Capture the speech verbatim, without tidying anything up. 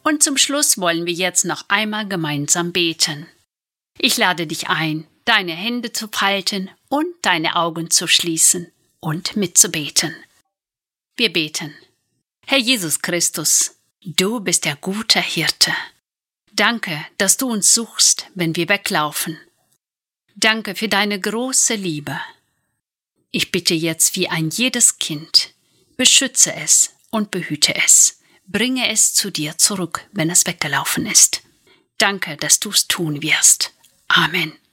Und zum Schluss wollen wir jetzt noch einmal gemeinsam beten. Ich lade dich ein, deine Hände zu falten und deine Augen zu schließen und mitzubeten. Wir beten. Herr Jesus Christus, du bist der gute Hirte. Danke, dass du uns suchst, wenn wir weglaufen. Danke für deine große Liebe. Ich bitte jetzt wie ein jedes Kind, beschütze es und behüte es. Bringe es zu dir zurück, wenn es weggelaufen ist. Danke, dass du es tun wirst. Amen.